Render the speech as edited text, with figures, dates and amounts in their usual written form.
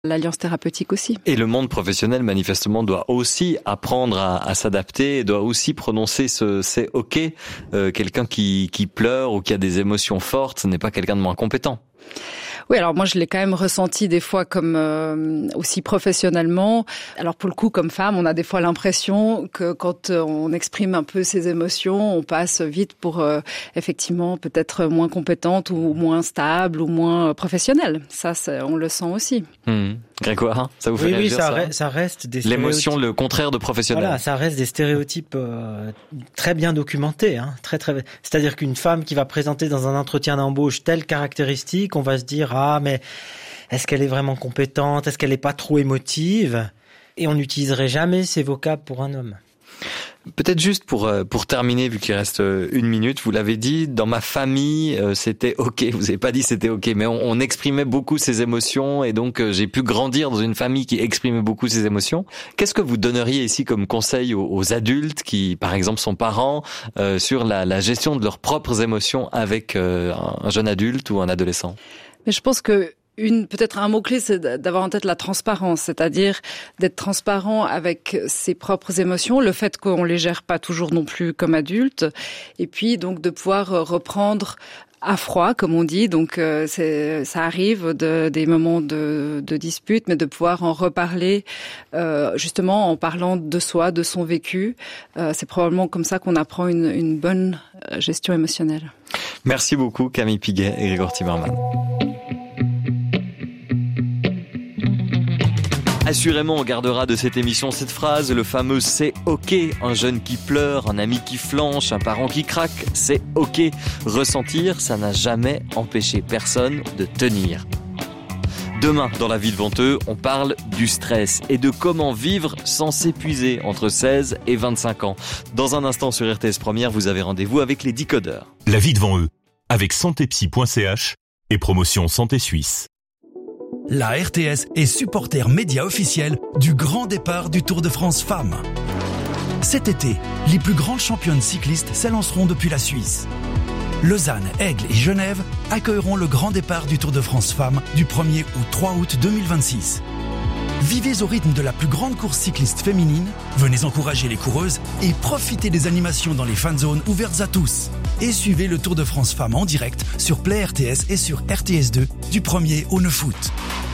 l'Alliance thérapeutique aussi. Et le monde professionnel, manifestement, doit aussi apprendre à s'adapter et doit aussi prononcer c'est OK. Quelqu'un qui pleure ou qui a des émotions fortes, ce n'est pas quelqu'un de moins compétent. Oui, alors moi je l'ai quand même ressenti des fois comme aussi professionnellement. Alors pour le coup, comme femme, on a des fois l'impression que quand on exprime un peu ses émotions, on passe vite pour effectivement peut-être moins compétente ou moins stable ou moins professionnelle. Ça, on le sent aussi. Grégoire, ça vous fait réagir ça reste des stéréotypes. L'émotion, le contraire de professionnel. Voilà, ça reste des stéréotypes très bien documentés. Hein, très. C'est-à-dire qu'une femme qui va présenter dans un entretien d'embauche telle caractéristique, on va se dire mais est-ce qu'elle est vraiment compétente? Est-ce qu'elle n'est pas trop émotive? Et on n'utiliserait jamais ces vocables pour un homme. Peut-être juste pour terminer, vu qu'il reste 1 minute, vous l'avez dit, dans ma famille, c'était OK. Vous avez pas dit c'était OK, mais on exprimait beaucoup ses émotions et donc j'ai pu grandir dans une famille qui exprimait beaucoup ses émotions. Qu'est-ce que vous donneriez ici comme conseil aux adultes qui, par exemple, sont parents, sur la gestion de leurs propres émotions avec un jeune adulte ou un adolescent? Mais je pense que peut-être un mot-clé, c'est d'avoir en tête la transparence, c'est-à-dire d'être transparent avec ses propres émotions, le fait qu'on les gère pas toujours non plus comme adulte, et puis donc de pouvoir reprendre à froid, comme on dit. Donc ça arrive des moments de dispute, mais de pouvoir en reparler justement en parlant de soi, de son vécu. C'est probablement comme ça qu'on apprend une bonne gestion émotionnelle. Merci beaucoup Camille Piguet et Grégoire Timmerman. Assurément, on gardera de cette émission cette phrase, le fameux « c'est OK ». Un jeune qui pleure, un ami qui flanche, un parent qui craque, c'est OK. Ressentir, ça n'a jamais empêché personne de tenir. Demain, dans La Vie devant eux, on parle du stress et de comment vivre sans s'épuiser entre 16 et 25 ans. Dans un instant sur RTS Première, vous avez rendez-vous avec les décodeurs. La Vie devant eux, avec santépsy.ch et promotion Santé Suisse. La RTS est supporter média officiel du grand départ du Tour de France Femmes. Cet été, les plus grandes championnes cyclistes s'élanceront depuis la Suisse. Lausanne, Aigle et Genève accueilleront le grand départ du Tour de France Femmes du 1er au 3 août 2026. Vivez au rythme de la plus grande course cycliste féminine, venez encourager les coureuses et profitez des animations dans les fan zones ouvertes à tous. Et suivez le Tour de France Femmes en direct sur Play RTS et sur RTS2 du 1er au 9 août.